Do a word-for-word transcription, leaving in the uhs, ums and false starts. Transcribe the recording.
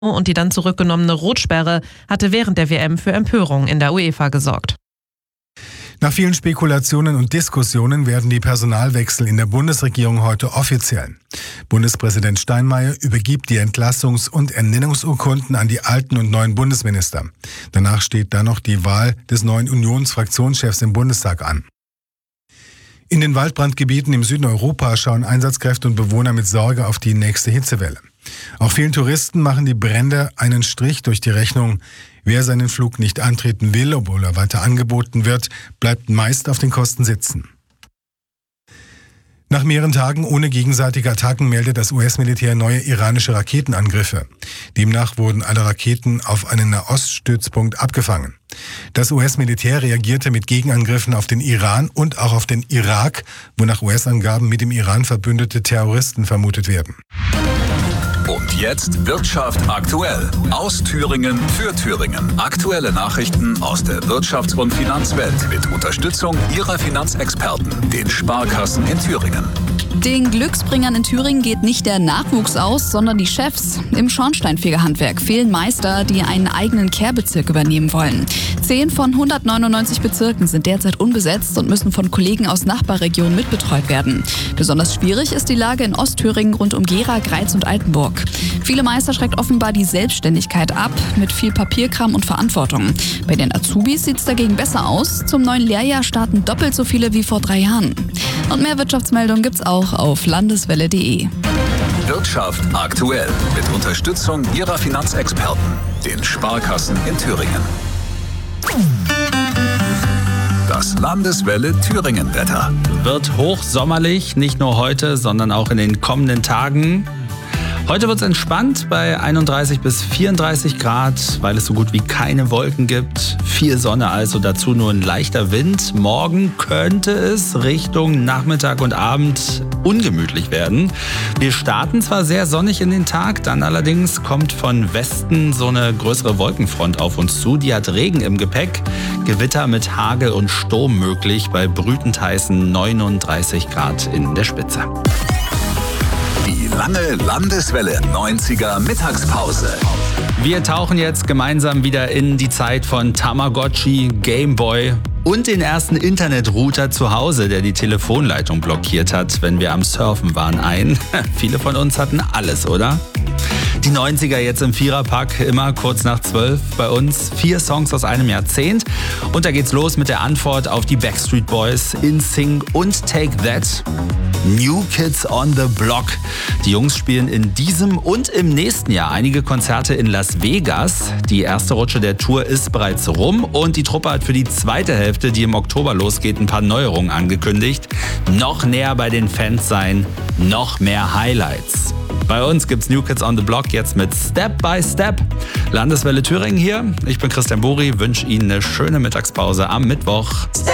und die dann zurückgenommene Rotsperre hatte während der W M für Empörung in der UEFA gesorgt. Nach vielen Spekulationen und Diskussionen werden die Personalwechsel in der Bundesregierung heute offiziell. Bundespräsident Steinmeier übergibt die Entlassungs- und Ernennungsurkunden an die alten und neuen Bundesminister. Danach steht dann noch die Wahl des neuen Unionsfraktionschefs im Bundestag an. In den Waldbrandgebieten im Süden Europas schauen Einsatzkräfte und Bewohner mit Sorge auf die nächste Hitzewelle. Auch vielen Touristen machen die Brände einen Strich durch die Rechnung. Wer seinen Flug nicht antreten will, obwohl er weiter angeboten wird, bleibt meist auf den Kosten sitzen. Nach mehreren Tagen ohne gegenseitige Attacken meldet das U S-Militär neue iranische Raketenangriffe. Demnach wurden alle Raketen auf einen Nahoststützpunkt abgefangen. Das U S-Militär reagierte mit Gegenangriffen auf den Iran und auch auf den Irak, wo nach U S-Angaben mit dem Iran verbündete Terroristen vermutet werden. Und jetzt Wirtschaft aktuell. Aus Thüringen für Thüringen. Aktuelle Nachrichten aus der Wirtschafts- und Finanzwelt mit Unterstützung Ihrer Finanzexperten, den Sparkassen in Thüringen. Den Glücksbringern in Thüringen geht nicht der Nachwuchs aus, sondern die Chefs. Im Schornsteinfegerhandwerk fehlen Meister, die einen eigenen Care-Bezirk übernehmen wollen. Zehn von hundertneunundneunzig Bezirken sind derzeit unbesetzt und müssen von Kollegen aus Nachbarregionen mitbetreut werden. Besonders schwierig ist die Lage in Ostthüringen rund um Gera, Greiz und Altenburg. Viele Meister schreckt offenbar die Selbstständigkeit ab, mit viel Papierkram und Verantwortung. Bei den Azubis sieht es dagegen besser aus. Zum neuen Lehrjahr starten doppelt so viele wie vor drei Jahren. Und mehr Wirtschaftsmeldungen gibt's auch auf landeswelle punkt de. Wirtschaft aktuell mit Unterstützung Ihrer Finanzexperten, den Sparkassen in Thüringen. Das Landeswelle Thüringen-Wetter. Wird hochsommerlich, nicht nur heute, sondern auch in den kommenden Tagen. Heute wird es entspannt bei einunddreißig bis vierunddreißig Grad, weil es so gut wie keine Wolken gibt. Viel Sonne, also dazu nur ein leichter Wind. Morgen könnte es Richtung Nachmittag und Abend ungemütlich werden. Wir starten zwar sehr sonnig in den Tag, dann allerdings kommt von Westen so eine größere Wolkenfront auf uns zu. Die hat Regen im Gepäck. Gewitter mit Hagel und Sturm möglich bei brütend heißen neununddreißig Grad in der Spitze. Die lange Landeswelle neunziger Mittagspause. Wir tauchen jetzt gemeinsam wieder in die Zeit von Tamagotchi, Gameboy und den ersten Internetrouter zu Hause, der die Telefonleitung blockiert hat, wenn wir am Surfen waren, ein. Viele von uns hatten alles, oder? Die neunziger jetzt im Viererpack, immer kurz nach zwölf bei uns. Vier Songs aus einem Jahrzehnt. Und da geht's los mit der Antwort auf die Backstreet Boys, InSync und Take That. New Kids on the Block. Die Jungs spielen in diesem und im nächsten Jahr einige Konzerte in Las Vegas. Die erste Rutsche der Tour ist bereits rum und die Truppe hat für die zweite Hälfte, die im Oktober losgeht, ein paar Neuerungen angekündigt. Noch näher bei den Fans sein, noch mehr Highlights. Bei uns gibt's New Kids on the Block jetzt mit Step by Step. Landeswelle Thüringen hier. Ich bin Christian Buri, wünsche Ihnen eine schöne Mittagspause am Mittwoch.